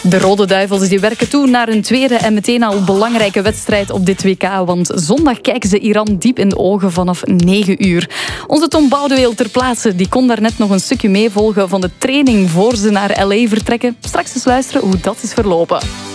De Rode Duivels die werken toe naar een tweede en meteen al belangrijke wedstrijd op dit WK. Want zondag kijken ze Iran diep in de ogen vanaf 9 uur. Onze Tom Boudeweel ter plaatse die kon daarnet nog een stukje meevolgen van de training voor ze naar LA vertrekken. Straks eens luisteren hoe dat is verlopen.